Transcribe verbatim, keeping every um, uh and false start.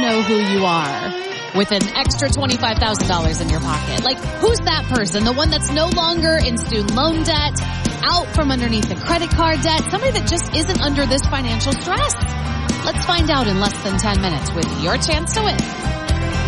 know who you are with an extra twenty-five thousand dollars in your pocket. Like, who's that person? The one that's no longer in student loan debt, out from underneath the credit card debt, somebody that just isn't under this financial stress. Let's find out in less than ten minutes with Your Chance to Win.